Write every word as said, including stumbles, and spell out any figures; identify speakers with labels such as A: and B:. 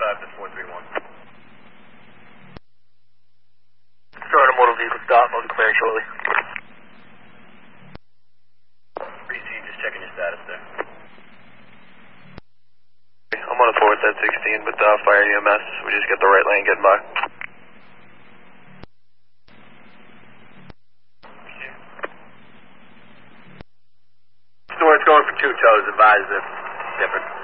A: five to four three one.
B: Starting a motor vehicle stop. I'll be clearing shortly.
A: three C, just checking your status there.
B: I'm on a four ten sixteen, but uh, fire E M S. We just got the right lane getting by.
A: Stewart's going for two toes. Advise if different.